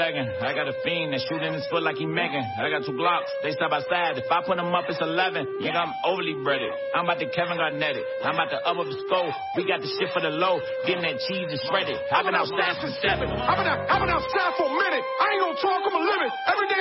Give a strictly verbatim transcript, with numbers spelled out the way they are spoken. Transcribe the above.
I got a fiend that shoot in his foot like he Megan. I got two Glocks, they side by side. If I put them up, it's eleven. Nigga, I'm overly breaded. I'm about to Kevin Garnett it. I'm about to up of his skull. We got the shit for the low. Getting that cheese and shredded. I've been outside since seven. I've been, out, I've been outside for a minute. I ain't gonna talk, I'ma live it. Every day